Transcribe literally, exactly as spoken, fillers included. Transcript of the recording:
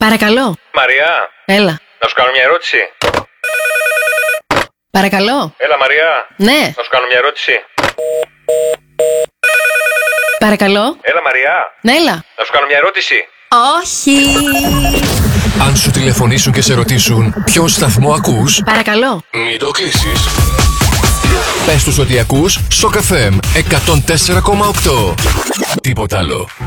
Παρακαλώ. Μαριά. Έλα. Να σου κάνω μια ερώτηση. Παρακαλώ. Έλα, Μαριά. Ναι. Να σου κάνω μια ερώτηση. Παρακαλώ. Έλα, Μαριά. Ναι, έλα. Να σου κάνω μια ερώτηση. Όχι. Αν σου τηλεφωνήσουν και σε ρωτήσουν ποιον σταθμό ακούς, Παρακαλώ. μην το κλείσεις. Πες τους ότι ακούς Σοκ εφ εμ εκατόν τέσσερα κόμμα οκτώ. Τίποτα άλλο.